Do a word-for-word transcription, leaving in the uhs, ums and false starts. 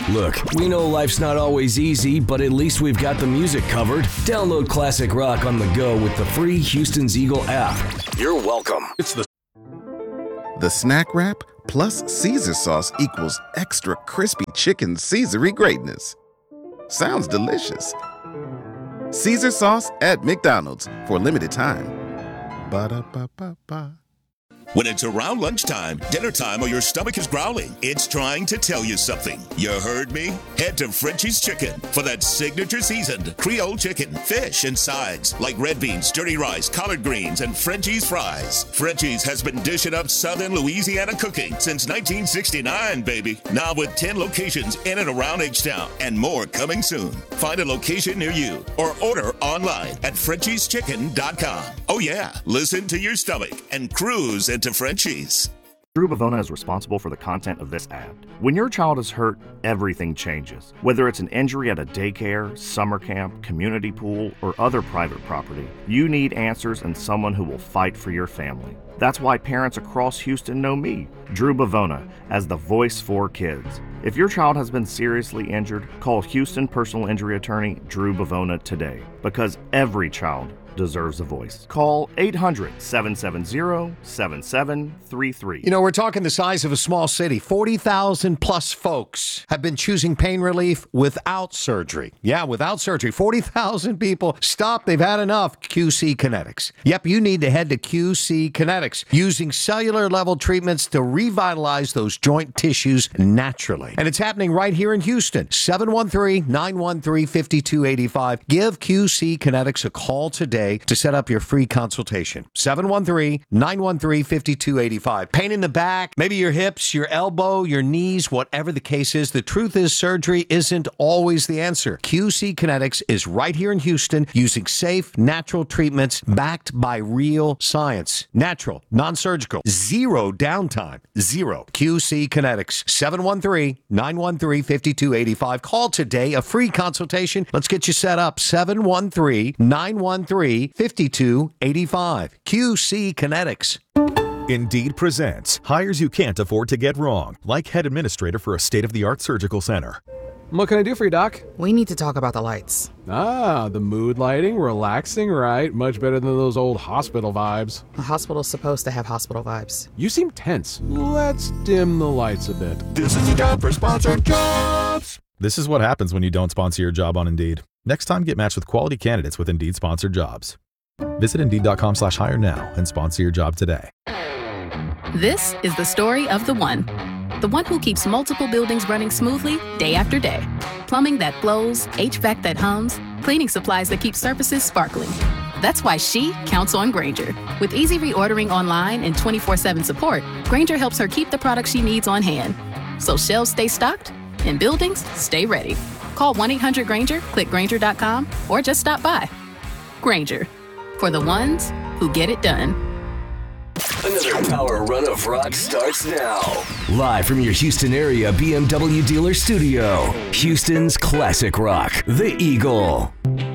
Look, we know life's not always easy, but at least we've got the music covered. Download classic rock on the go with the free Houston's Eagle app. You're welcome. It's the The Snack Wrap plus Caesar sauce equals extra crispy chicken Caesar-y greatness. Sounds delicious. Caesar sauce at McDonald's for a limited time. Ba-da-ba-ba-ba. When it's around lunchtime, dinner time, or your stomach is growling, it's trying to tell you something. You heard me? Head to Frenchie's Chicken for that signature seasoned Creole chicken, fish, and sides like red beans, dirty rice, collard greens, and Frenchie's fries. Frenchie's has been dishing up Southern Louisiana cooking since nineteen sixty-nine, baby. Now with ten locations in and around H-Town and more coming soon. Find a location near you or order online at Frenchies Chicken dot com. Oh yeah, listen to your stomach and cruise into Frenchies. Drew Bavona is responsible for the content of this ad. When your child is hurt, everything changes. Whether it's an injury at a daycare, summer camp, community pool, or other private property, you need answers and someone who will fight for your family. That's why parents across Houston know me, Drew Bavona, as the voice for kids. If your child has been seriously injured, call Houston personal injury attorney Drew Bavona today, because every child deserves a voice. Call eight hundred, seven seven zero, seven seven three three. You know, we're talking the size of a small city. forty thousand plus folks have been choosing pain relief without surgery. Yeah, without surgery. forty thousand people. Stop. They've had enough. Q C Kinetics. Yep, you need to head to Q C Kinetics, using cellular level treatments to revitalize those joint tissues naturally. And it's happening right here in Houston. seven one three, nine one three, five two eight five. Give Q C Kinetics a call today to set up your free consultation. seven one three, nine one three, five two eight five. Pain in the back, maybe your hips, your elbow, your knees, whatever the case is. The truth is, surgery isn't always the answer. Q C Kinetics is right here in Houston, using safe, natural treatments backed by real science. Natural, non-surgical, zero downtime, zero. Q C Kinetics, seven one three, nine one three, five two eight five. Call today, a free consultation. Let's get you set up. seven one three, nine one three, five two eight five. Q C Kinetics. Indeed presents hires you can't afford to get wrong, like head administrator for a state-of-the-art surgical center. What can I do for you, Doc? We need to talk about the lights. Ah, the mood lighting, relaxing, right? Much better than those old hospital vibes. A hospital's supposed to have hospital vibes. You seem tense. Let's dim the lights a bit. This is your job for sponsored jobs. This is what happens when you don't sponsor your job on Indeed. Next time, get matched with quality candidates with Indeed sponsored jobs. Visit Indeed.com slash hire now and sponsor your job today. This is the story of the one. The one who keeps multiple buildings running smoothly day after day. Plumbing that flows, H V A C that hums, cleaning supplies that keep surfaces sparkling. That's why she counts on Grainger. With easy reordering online and twenty-four seven support, Grainger helps her keep the products she needs on hand. So shelves stay stocked and buildings stay ready. Call one eight hundred Grainger, click Grainger dot com, or just stop by. Grainger, for the ones who get it done. Another power run of rock starts now. Live from your Houston area B M W dealer studio, Houston's classic rock, The Eagle.